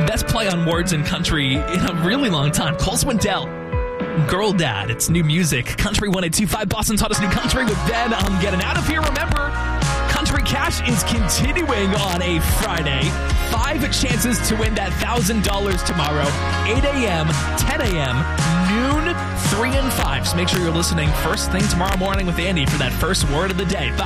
best play on words in country in a really long time. Cole Swindell, Girl Dad. It's new music. Country 102.5, Boston's hottest new country with Ben. I'm getting out of here. Remember, Country Cash is continuing on a Friday. 5 chances to win that $1,000 tomorrow. 8 a.m., 10 a.m., noon, 3 and 5. So make sure you're listening first thing tomorrow morning with Andy for that first word of the day. Bye.